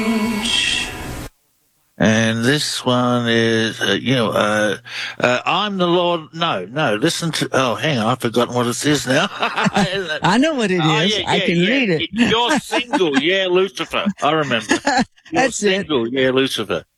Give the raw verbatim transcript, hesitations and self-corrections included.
And this one is, uh, you know, uh, uh, I'm the Lord. No, no, listen to, oh, hang on, I've forgotten what it says now. I know what it oh, is. yeah, I yeah, can yeah. read it. You're single, yeah, Lucifer. I remember. You're That's it. single, yeah, Lucifer.